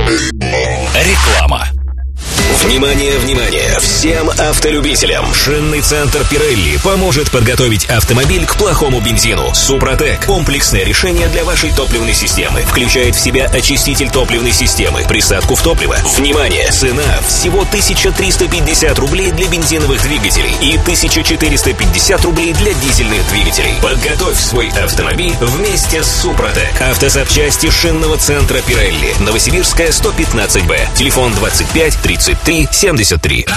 Реклама. Внимание, внимание! Всем автолюбителям! Шинный центр Pirelli поможет подготовить автомобиль к плохому бензину. Супротек – комплексное решение для вашей топливной системы. Включает в себя очиститель топливной системы, присадку в топливо. Внимание! Цена всего 1350 рублей для бензиновых двигателей и 1450 рублей для дизельных двигателей. Подготовь свой автомобиль вместе с Супротек. Автозапчасти шинного центра Pirelli. Новосибирская, 115Б. Телефон 25 33 73.